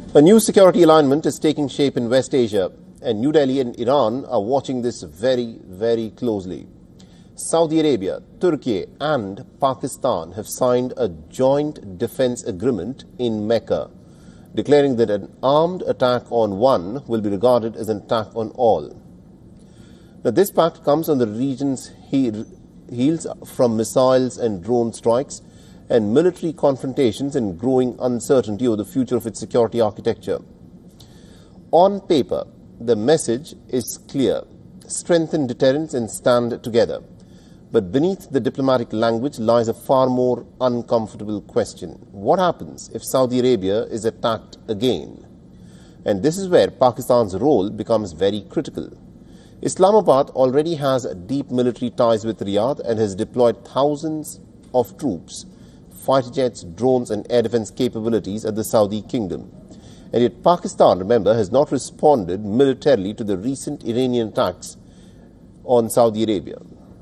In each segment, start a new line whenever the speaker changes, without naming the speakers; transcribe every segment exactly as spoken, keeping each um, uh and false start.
A new security alignment is taking shape in West Asia, and New Delhi and Iran are watching this very, very closely. Saudi Arabia, Turkey and Pakistan have signed a joint defense agreement in Mecca, declaring that an armed attack on one will be regarded as an attack on all. Now, this pact comes on the region's heels from missiles and drone strikes and military confrontations and growing uncertainty over the future of its security architecture. On paper, the message is clear: strengthen deterrence and stand together. But beneath the diplomatic language lies a far more uncomfortable question. What happens if Saudi Arabia is attacked again? And this is where Pakistan's role becomes very critical. Islamabad already has deep military ties with Riyadh and has deployed thousands of troops, fighter jets, drones and air defense capabilities at the Saudi kingdom. And yet Pakistan, remember, has not responded militarily to the recent Iranian attacks on Saudi Arabia.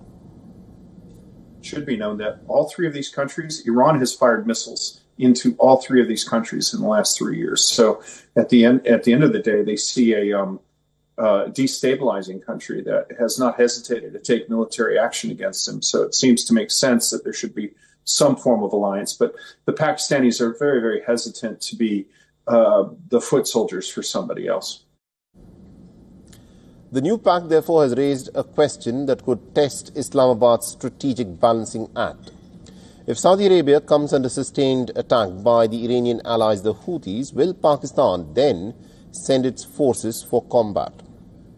It should be known that all three of these countries, Iran has fired missiles into all three of these countries in the last three years. So at the end, at the end of the day, they see a um, uh, destabilizing country that has not hesitated to take military action against them. So it seems to make sense that there should be some form of alliance. But the Pakistanis are very, very hesitant to be uh, the foot soldiers for somebody else.
The new pact, therefore, has raised a question that could test Islamabad's strategic balancing act. If Saudi Arabia comes under sustained attack by the Iranian allies, the Houthis, will Pakistan then send its forces for combat?